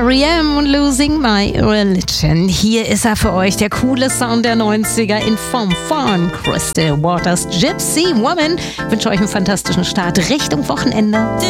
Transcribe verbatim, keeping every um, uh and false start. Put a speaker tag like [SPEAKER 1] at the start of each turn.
[SPEAKER 1] R E M und Losing My Religion. Hier ist er für euch, der coole Sound der neunziger in Form von Crystal Waters Gypsy Woman. Ich wünsche euch einen fantastischen Start Richtung Wochenende.